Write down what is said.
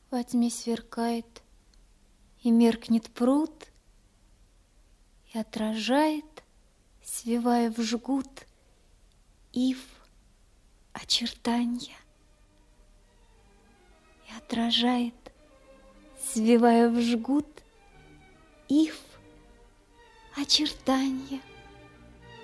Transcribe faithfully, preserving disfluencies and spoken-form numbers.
Во тьме сверкает и меркнет пруд, и отражает, свивая в жгут, ив очертанья. И отражает, свивая в жгут, ив очертанья.